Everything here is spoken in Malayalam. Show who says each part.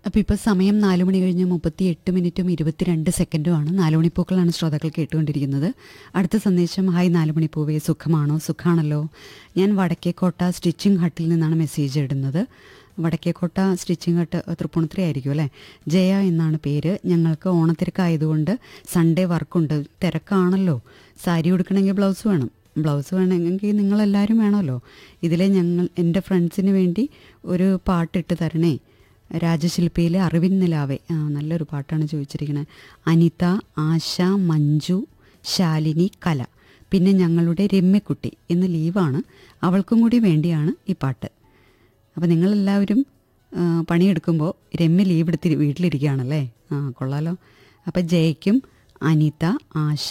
Speaker 1: അപ്പോൾ ഇപ്പോൾ സമയം 4 മണി കഴിഞ്ഞ് 38 മിനിറ്റും 22 സെക്കൻഡുമാണ്. 4 മണിപ്പൂക്കളാണ് ശ്രോതാക്കൾ കേട്ടുകൊണ്ടിരിക്കുന്നത്. അടുത്ത സന്ദേശം: ഹായ് 4 മണിപ്പൂവേ, സുഖമാണോ? സുഖാണല്ലോ. ഞാൻ വടക്കേക്കോട്ട സ്റ്റിച്ചിങ് ഹട്ടിൽ നിന്നാണ് മെസ്സേജ് ഇടുന്നത്. വടക്കേക്കോട്ട സ്റ്റിച്ചിങ് ഹട്ട് തൃപ്പൂണിത്തുറ ആയിരിക്കും അല്ലേ? ജയ എന്നാണ് പേര്. ഞങ്ങൾക്ക് ഓണത്തിരക്കായതുകൊണ്ട് സൺഡേ വർക്കുണ്ട്. തിരക്കാണല്ലോ. സാരി ഉടുക്കണമെങ്കിൽ ബ്ലൗസ് വേണം. ബ്ലൗസ് വേണമെങ്കിൽ നിങ്ങളെല്ലാവരും വേണമല്ലോ. ഇതിലെ എൻ്റെ ഫ്രണ്ട്സിന് വേണ്ടി ഒരു പാട്ടിട്ട് തരണേ. രാജശില്പിയിലെ അറിവിൻ നിലാവേ, നല്ലൊരു പാട്ടാണ് ചോദിച്ചിരിക്കുന്നത്. അനിത, ആശ, മഞ്ജു, ശാലിനി, കല, പിന്നെ ഞങ്ങളുടെ രമ്യക്കുട്ടി ഇന്ന് ലീവാണ്. അവൾക്കും കൂടി വേണ്ടിയാണ് ഈ പാട്ട്. അപ്പോൾ നിങ്ങളെല്ലാവരും പണിയെടുക്കുമ്പോൾ രമ്യ ലീവ് എടുത്ത് വീട്ടിലിരിക്കുകയാണല്ലേ? കൊള്ളാലോ. അപ്പോൾ ജയയ്ക്കും അനിത, ആശ,